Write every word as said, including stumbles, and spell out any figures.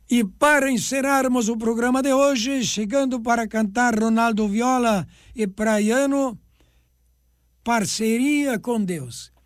E para encerrarmos o programa de hoje, chegando para cantar Ronaldo Viola e Praiano, Parceria com Deus.